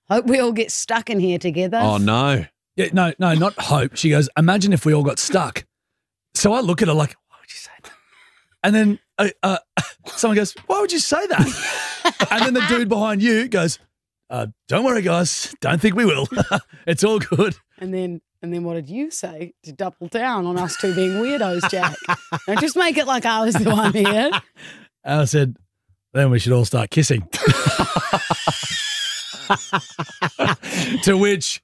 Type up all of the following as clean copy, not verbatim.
Hope we all get stuck in here together. Oh, no. Yeah, no, not hope. She goes, imagine if we all got stuck. So I look at her like, why would you say that? And then someone goes, why would you say that? And then the dude behind you goes, don't worry, guys. Don't think we will. It's all good. And then what did you say to double down on us two being weirdos, Jack? Don't just make it like I was the one here. And I said, then we should all start kissing. To which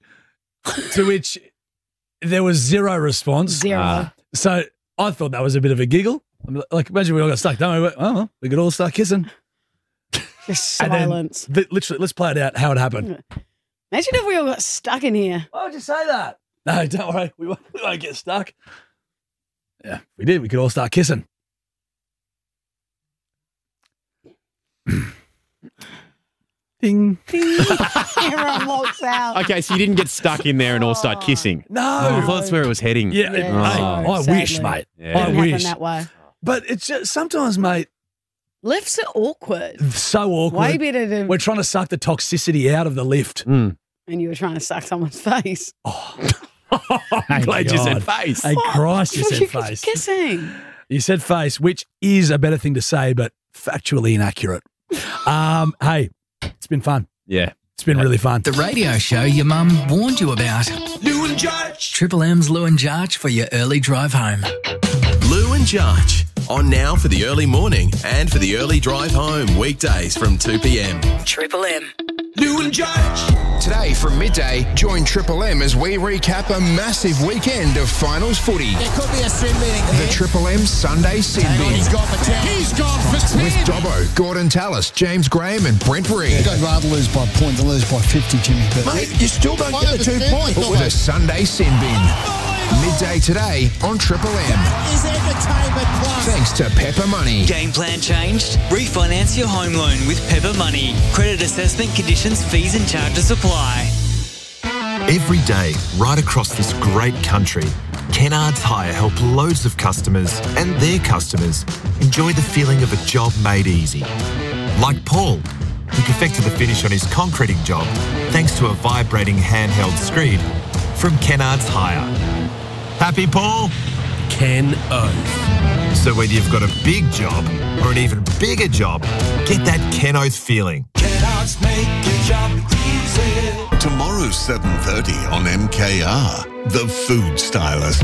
there was zero response. Zero. So I thought that was a bit of a giggle. I'm like, imagine we all got stuck. Don't worry. Well, we could all start kissing. Just silence. Literally, let's play it out how it happened. Imagine if we all got stuck in here. Why would you say that? No, don't worry. We won't get stuck. Yeah, we did. We could all start kissing. Ding. Everyone walks out. Okay, so you didn't get stuck in there and all start kissing. No. I thought that's where it was heading. Yeah, Yeah, hey, I sadly. wish, mate. Yeah. I Didn't happen wish. that way. But it's just sometimes, mate, Lifts are awkward. so awkward. Way better to. We're trying to suck the toxicity out of the lift. And you were trying to suck someone's face. I'm glad you said face. Hey, Christ, you What said you face. kissing? You said face, which is a better thing to say, but factually inaccurate. Hey, it's been fun. Yeah. It's been really fun. The radio show your mum warned you about. Lou and Judge. Triple M's Lou and Jarch for your early drive home. Lou and Judge. On now for the early morning and for the early drive home. Weekdays from 2 p.m. Triple M. Lou and Judge. Today from midday, join Triple M as we recap a massive weekend of finals footy. There could be a sin binning The here. Triple M Sunday Sin Bin. He's gone for 10. He's gone for 10. With Dobbo, Gordon Tallis, James Graham and Brent Reed. I'd rather lose by a point than lose by 50, Jimmy. But Mate, you still don't get the 2 points. The Sunday Sin Bin. Midday today on Triple M. is entertainment plus. Thanks to Pepper Money. Game plan changed? Refinance your home loan with Pepper Money. Credit assessment conditions, fees and charges apply. Every day, right across this great country, Kennards Hire help loads of customers and their customers enjoy the feeling of a job made easy. Like Paul, who perfected the finish on his concreting job thanks to a vibrating handheld screed from Kennards Hire. Happy, Paul? Ken Oath. So whether you've got a big job or an even bigger job, get that Ken Oath feeling. Kennards make your job easy. Tomorrow, 7:30 on MKR. The Food Stylist.